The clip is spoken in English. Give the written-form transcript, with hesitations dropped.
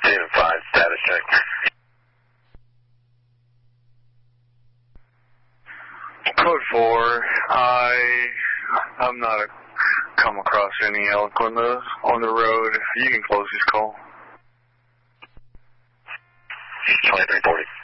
5, status check. Code 4, I'm not come across any elk on the road. You can close this call. 2340.